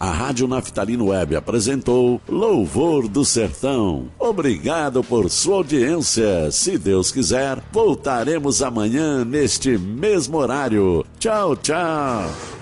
A Rádio Naftalina Web apresentou Louvor do Sertão. Obrigado por sua audiência. Se Deus quiser, voltaremos amanhã neste mesmo horário. Tchau, tchau.